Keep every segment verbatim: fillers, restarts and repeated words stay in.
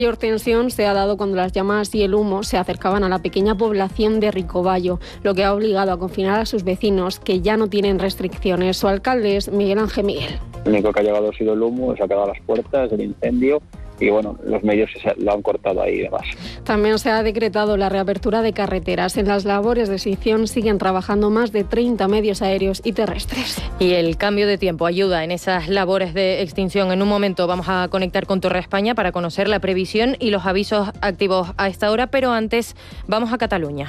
Mayor tensión se ha dado cuando las llamas y el humo se acercaban a la pequeña población de Ricoballo, lo que ha obligado a confinar a sus vecinos, que ya no tienen restricciones. Su alcalde es Miguel Ángel Miguel. Lo único que ha llegado ha sido el humo, se ha quedado a las puertas del incendio y bueno, los medios se lo han cortado ahí y demás. También se ha decretado la reapertura de carreteras. En las labores de extinción siguen trabajando más de treinta medios aéreos y terrestres. Y el cambio de tiempo ayuda en esas labores de extinción. En un momento vamos a conectar con Torre España para conocer la previsión y los avisos activos a esta hora, pero antes vamos a Cataluña.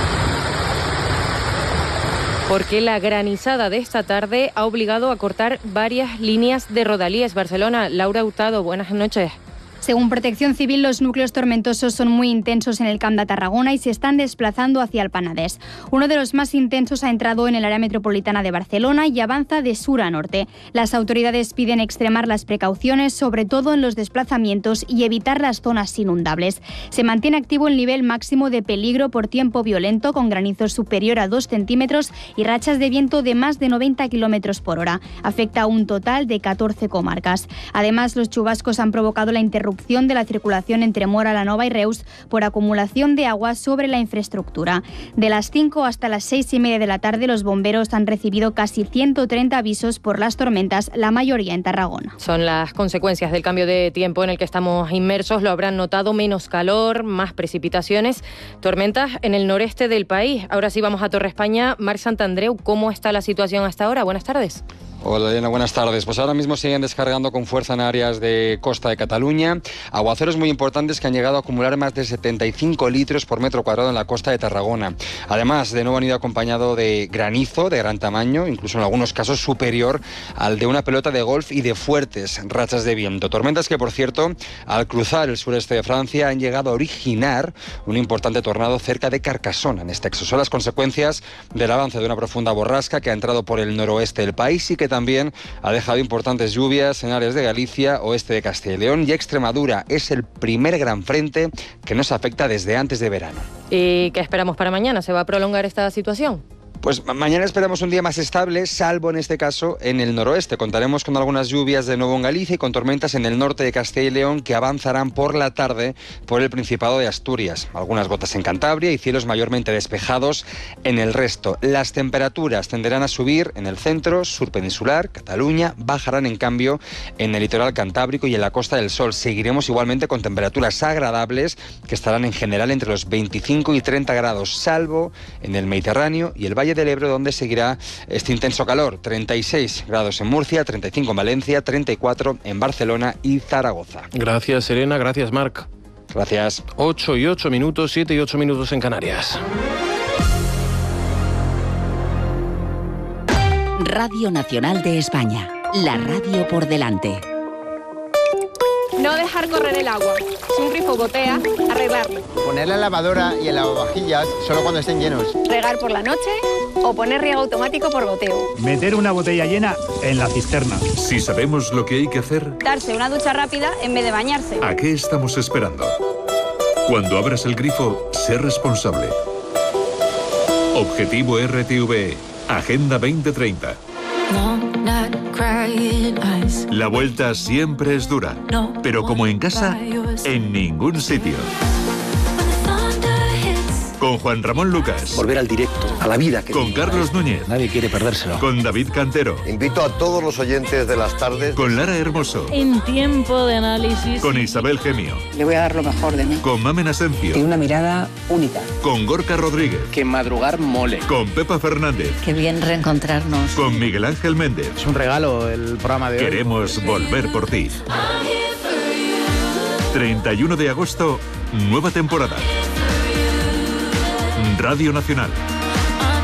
Porque la granizada de esta tarde ha obligado a cortar varias líneas de rodalíes. Barcelona, Laura Hurtado, buenas noches. Según Protección Civil, los núcleos tormentosos son muy intensos en el Camp de Tarragona y se están desplazando hacia el Penedès. Uno de los más intensos ha entrado en el área metropolitana de Barcelona y avanza de sur a norte. Las autoridades piden extremar las precauciones, sobre todo en los desplazamientos, y evitar las zonas inundables. Se mantiene activo el nivel máximo de peligro por tiempo violento, con granizo superior a dos centímetros y rachas de viento de más de noventa kilómetros por hora. Afecta a un total de catorce comarcas. Además, los chubascos han provocado la interrupción de la circulación entre Móra la Nova y Reus por acumulación de agua sobre la infraestructura. De las cinco hasta las seis y media de la tarde, los bomberos han recibido casi ciento treinta avisos por las tormentas, la mayoría en Tarragona. Son las consecuencias del cambio de tiempo en el que estamos inmersos. Lo habrán notado: menos calor, más precipitaciones, tormentas en el noreste del país. Ahora sí vamos a Torre España. Marc Santandreu, ¿cómo está la situación hasta ahora? Buenas tardes. Hola, Elena, buenas tardes. Pues ahora mismo siguen descargando con fuerza en áreas de costa de Cataluña. Aguaceros muy importantes que han llegado a acumular más de setenta y cinco litros por metro cuadrado en la costa de Tarragona. Además, de nuevo han ido acompañado de granizo de gran tamaño, incluso en algunos casos superior al de una pelota de golf, y de fuertes rachas de viento. Tormentas que, por cierto, al cruzar el sureste de Francia han llegado a originar un importante tornado cerca de Carcassona, en este caso. Son las consecuencias del avance de una profunda borrasca que ha entrado por el noroeste del país y que también ha dejado importantes lluvias en áreas de Galicia, oeste de Castilla y León y Extremadura. Es el primer gran frente que nos afecta desde antes de verano. ¿Y qué esperamos para mañana? ¿Se va a prolongar esta situación? Pues mañana esperamos un día más estable, salvo en este caso en el noroeste. Contaremos con algunas lluvias de nuevo en Galicia y con tormentas en el norte de Castilla y León que avanzarán por la tarde por el Principado de Asturias. Algunas gotas en Cantabria y cielos mayormente despejados en el resto. Las temperaturas tenderán a subir en el centro, sur peninsular, Cataluña. Bajarán en cambio en el litoral cantábrico y en la Costa del Sol. Seguiremos igualmente con temperaturas agradables que estarán en general entre los veinticinco y treinta grados, salvo en el Mediterráneo y el Valle del Ebro, donde seguirá este intenso calor. treinta y seis grados en Murcia, treinta y cinco en Valencia, treinta y cuatro en Barcelona y Zaragoza. Gracias, Elena. Gracias, Marc. Gracias. ocho y ocho minutos, siete y ocho minutos en Canarias. Radio Nacional de España. La radio por delante. No dejar correr el agua. Si un grifo gotea, arreglarlo. Poner la lavadora y el lavavajillas solo cuando estén llenos. Regar por la noche o poner riego automático por goteo. Meter una botella llena en la cisterna. Si sabemos lo que hay que hacer, Darse una ducha rápida en vez de bañarse. ¿a qué estamos esperando? Cuando abras el grifo, sé responsable. Objetivo R T V E. Agenda veinte treinta. La vuelta siempre es dura, pero como en casa, en ningún sitio. Con Juan Ramón Lucas. Volver al directo, a la vida. Que con Carlos Núñez. Nadie quiere perdérselo. Con David Cantero. Invito a todos los oyentes de las tardes. Con Lara Hermoso. En tiempo de análisis. Con Isabel Gemio. Le voy a dar lo mejor de mí. Con Mamen Asencio. Tiene una mirada única. Con Gorka Rodríguez. Que madrugar mole. Con Pepa Fernández. Qué bien reencontrarnos. Con Miguel Ángel Méndez. Es un regalo el programa de hoy. Queremos volver por ti. treinta y uno de agosto, nueva temporada. Radio Nacional.